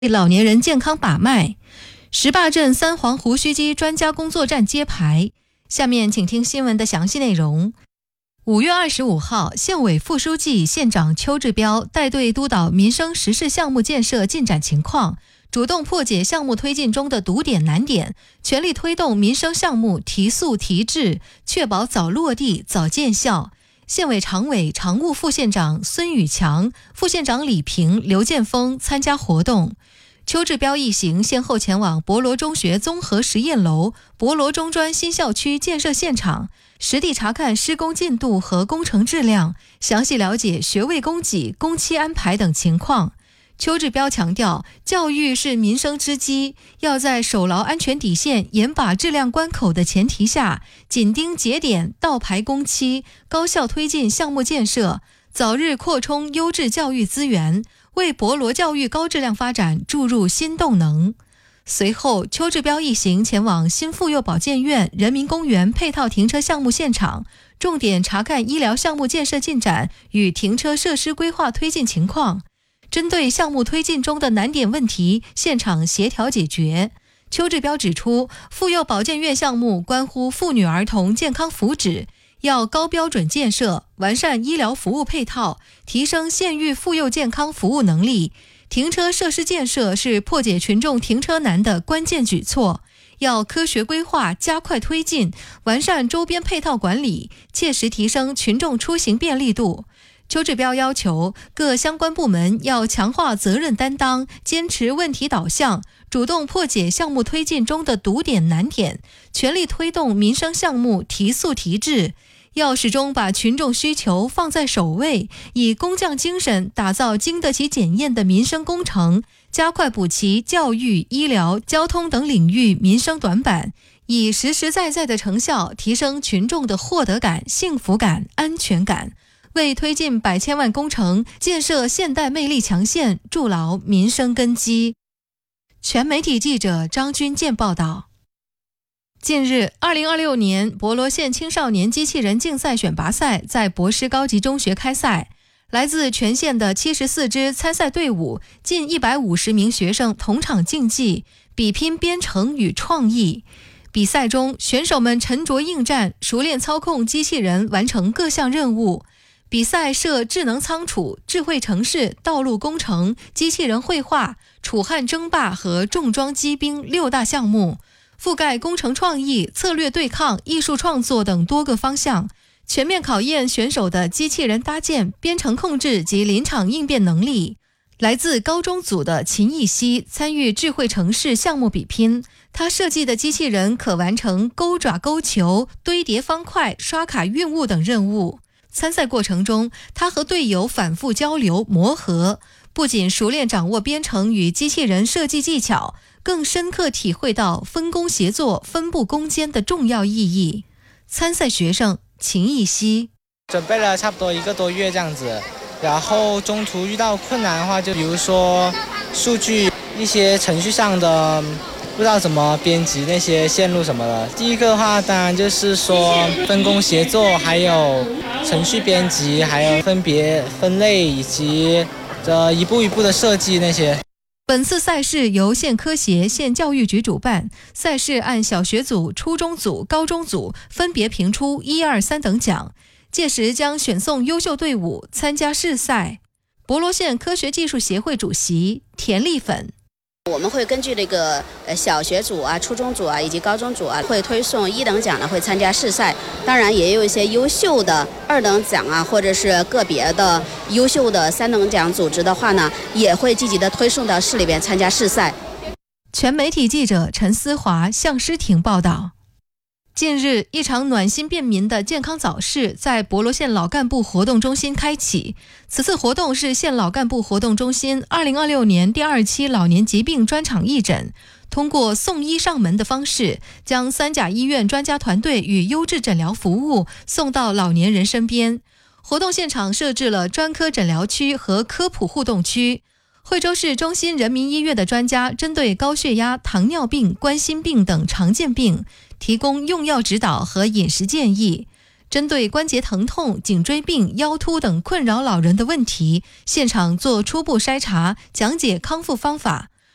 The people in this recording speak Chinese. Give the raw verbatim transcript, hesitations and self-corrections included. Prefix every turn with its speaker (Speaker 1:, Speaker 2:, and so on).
Speaker 1: 老年人健康把脉。石坝镇三黄胡须肌专家工作站揭牌。下面请听新闻的详细内容。五月二十五号，县委副书记、县长邱志标带队督导民生实事项目建设进展情况，主动破解项目推进中的堵点难点，全力推动民生项目提速提质，确保早落地、早见效。县委常委、常务副县长孙宇强、副县长李平、刘建峰参加活动。邱志标一行先后前往博罗中学综合实验楼、博罗中专新校区建设现场，实地查看施工进度和工程质量，详细了解学位供给、工期安排等情况。邱志标强调，教育是民生之基，要在守牢安全底线、严把质量关口的前提下，紧盯节点、倒排工期，高效推进项目建设，早日扩充优质教育资源，为博罗教育高质量发展注入新动能。随后，邱志标一行前往新妇幼保健院、人民公园配套停车项目现场，重点查看医疗项目建设进展与停车设施规划推进情况。针对项目推进中的难点问题，现场协调解决。邱志标指出，妇幼保健院项目关乎妇女儿童健康福祉，要高标准建设，完善医疗服务配套，提升县域妇幼健康服务能力。停车设施建设是破解群众停车难的关键举措，要科学规划，加快推进，完善周边配套管理，切实提升群众出行便利度。邱志标要求各相关部门要强化责任担当，坚持问题导向，主动破解项目推进中的堵点难点，全力推动民生项目提速提质。要始终把群众需求放在首位，以工匠精神打造经得起检验的民生工程，加快补齐教育、医疗、交通等领域民生短板，以实实在在的成效提升群众的获得感、幸福感、安全感，为推进百千万工程、建设现代魅力强县筑牢民生根基。全媒体记者张军健报道。近日，二零二六年博罗县青少年机器人竞赛选拔赛在博施高级中学开赛，来自全县的七十四支参赛队伍，近一百五十名学生同场竞技，比拼编程与创意。比赛中，选手们沉着应战，熟练操控机器人完成各项任务。比赛设智能仓储、智慧城市、道路工程、机器人绘画、楚汉争霸和重装机兵六大项目，覆盖工程创意、策略对抗、艺术创作等多个方向，全面考验选手的机器人搭建、编程控制及临场应变能力。来自高中组的秦艺熙参与智慧城市项目比拼，他设计的机器人可完成钩爪勾球、堆叠方块、刷卡运物等任务。参赛过程中，他和队友反复交流磨合，不仅熟练掌握编程与机器人设计技巧，更深刻体会到分工协作、分布攻坚的重要意义。参赛学生秦艺熙
Speaker 2: 准备了差不多一个多月这样子，然后中途遇到困难的话，就比如说数据一些程序上的不知道怎么编辑那些线路什么的。第一个的话当然就是说分工协作，还有程序编辑，还有分别分类以及这一步一步的设计那些。
Speaker 1: 本次赛事由县科协、县教育局主办，赛事按小学组、初中组、高中组分别评出一二三等奖，届时将选送优秀队伍参加市赛。博罗县科学技术协会主席田丽粉，
Speaker 3: 我们会根据这个呃小学组啊、初中组啊以及高中组啊，会推送一等奖呢会参加市赛，当然也有一些优秀的二等奖啊，或者是个别的优秀的三等奖组织的话呢，也会积极的推送到市里边参加市赛。
Speaker 1: 全媒体记者陈思华、向诗婷报道。近日，一场暖心便民的健康早市在博罗县老干部活动中心开启。此次活动是县老干部活动中心二零二六年第二期老年疾病专场义诊，通过送医上门的方式，将三甲医院专家团队与优质诊疗服务送到老年人身边。活动现场设置了专科诊疗区和科普互动区。惠州市中心人民医院的专家针对高血压、糖尿病、冠心病等常见病提供用药指导和饮食建议，针对关节疼痛、颈椎病、腰突等困扰老人的问题，现场做初步筛查，讲解康复方法，